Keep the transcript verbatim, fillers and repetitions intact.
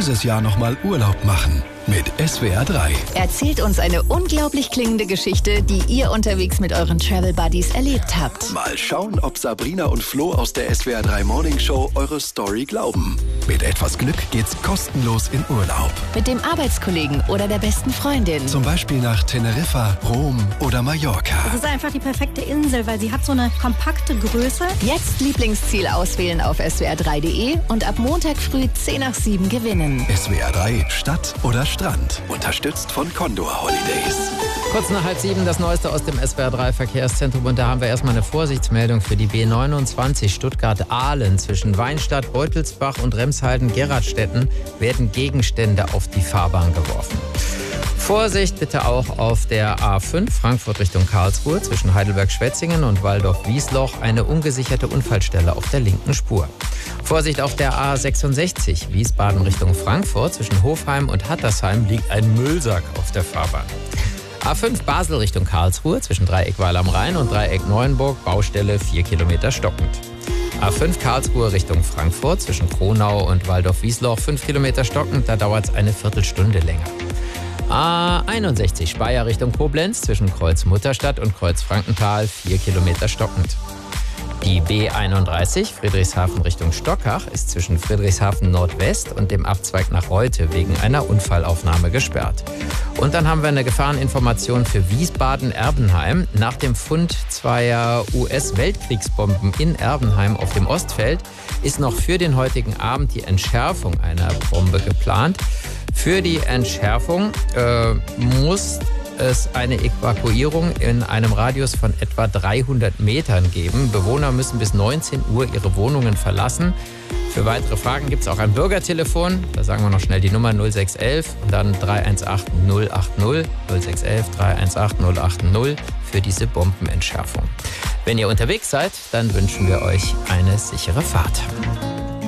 dieses Jahr nochmal Urlaub machen mit S W R drei. Erzählt uns eine unglaublich klingende Geschichte, die ihr unterwegs mit euren Travel Buddies erlebt habt. Mal schauen, ob Sabrina und Flo aus der S W R drei Morning Show eure Story glauben. Mit etwas Glück geht's kostenlos in Urlaub. Mit dem Arbeitskollegen oder der besten Freundin. Zum Beispiel nach Teneriffa, Rom oder Mallorca. Das ist einfach die perfekte Insel, weil sie hat so eine kompakte Größe. Jetzt Lieblingsziel auswählen auf S W R drei punkt de und ab Montag früh zehn nach sieben gewinnen. S W R drei Stadt oder Strand. Unterstützt von Condor Holidays. Kurz nach halb sieben das Neueste aus dem S W R drei Verkehrszentrum. Und da haben wir erstmal eine Vorsichtsmeldung für die B neunundzwanzig Stuttgart-Ahlen. Zwischen Weinstadt, Beutelsbach und Remshalden-Gerradstetten werden Gegenstände auf die Fahrbahn geworfen. Vorsicht bitte auch auf der A fünf Frankfurt Richtung Karlsruhe zwischen Heidelberg-Schwetzingen und Waldorf-Wiesloch eine ungesicherte Unfallstelle auf der linken Spur. Vorsicht auf der A sechsundsechzig Wiesbaden Richtung Frankfurt zwischen Hofheim und Hattersheim liegt ein Müllsack auf der Fahrbahn. A fünf Basel Richtung Karlsruhe zwischen Dreieck Weil am Rhein und Dreieck Neuenburg Baustelle vier Kilometer stockend. A fünf Karlsruhe Richtung Frankfurt zwischen Kronau und Waldorf-Wiesloch fünf Kilometer stockend, da dauert es eine Viertelstunde länger. A einundsechzig Speyer Richtung Koblenz zwischen Kreuz Mutterstadt und Kreuz Frankenthal vier Kilometer stockend. Die B einunddreißig Friedrichshafen Richtung Stockach ist zwischen Friedrichshafen Nordwest und dem Abzweig nach Reute wegen einer Unfallaufnahme gesperrt. Und dann haben wir eine Gefahreninformation für Wiesbaden-Erbenheim. Nach dem Fund zweier U S-Weltkriegsbomben in Erbenheim auf dem Ostfeld ist noch für den heutigen Abend die Entschärfung einer Bombe geplant. Für die Entschärfung äh, muss es eine Evakuierung in einem Radius von etwa dreihundert Metern geben. Bewohner müssen bis neunzehn Uhr ihre Wohnungen verlassen. Für weitere Fragen gibt es auch ein Bürgertelefon. Da sagen wir noch schnell die Nummer null sechs eins eins und dann drei eins acht null acht null. null sechs eins eins drei eins acht null acht null für diese Bombenentschärfung. Wenn ihr unterwegs seid, dann wünschen wir euch eine sichere Fahrt.